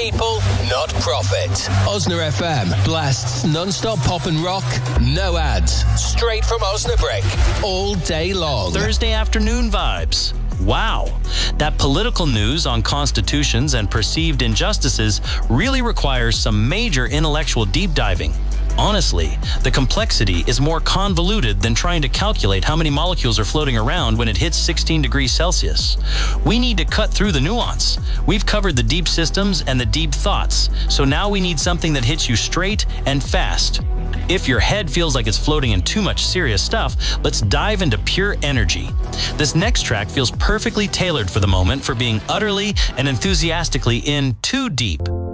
people, not profit. Osna FM blasts non-stop pop and rock, no ads, straight from Osnabrick, all day long. Thursday afternoon vibes. Wow, that political news on constitutions and perceived injustices really requires some major intellectual deep diving. Honestly, the complexity is more convoluted than trying to calculate how many molecules are floating around when it hits 16 degrees Celsius. We need to cut through the nuance. We've covered the deep systems and the deep thoughts, so now we need something that hits you straight and fast. If your head feels like it's floating in too much serious stuff, let's dive into pure energy. This next track feels perfectly tailored for the moment for being utterly and enthusiastically in too deep.